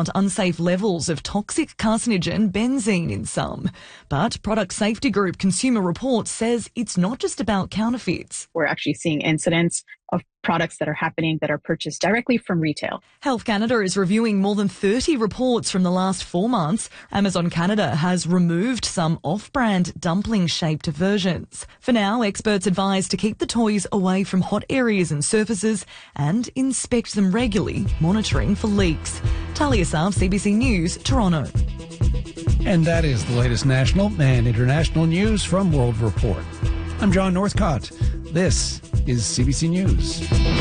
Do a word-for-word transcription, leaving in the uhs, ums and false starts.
found unsafe levels of toxic carcinogen benzene in some. But Product Safety Group Consumer Reports says it's not just about counterfeits. We're actually seeing incidents of products that are happening that are purchased directly from retail. Health Canada is reviewing more than thirty reports from the last four months. Amazon Canada has removed some off-brand dumpling-shaped versions. For now, experts advise to keep the toys away from hot areas and surfaces and inspect them regularly, monitoring for leaks. Talia Sav, C B C News, Toronto. And that is the latest national and international news from World Report. I'm John Northcott. This is C B C News.